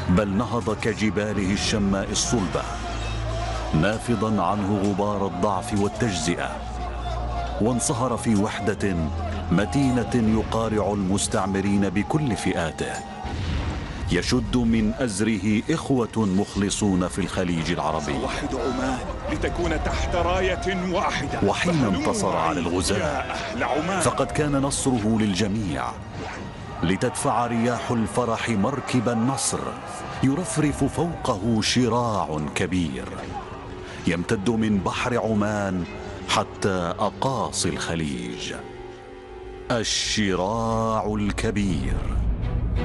بل نهض كجباله الشماء الصلبة، نافضا عنه غبار الضعف والتجزئة، وانصهر في وحدة متينة يقارع المستعمرين بكل فئاته، يشد من أزره إخوة مخلصون في الخليج العربي. سوحد عمان لتكون تحت راية واحدة. وحين انتصر على الغزاة فقد كان نصره للجميع، لتدفع رياح الفرح مركب النصر، يرفرف فوقه شراع كبير يمتد من بحر عمان حتى أقاصي الخليج. الشراع الكبير.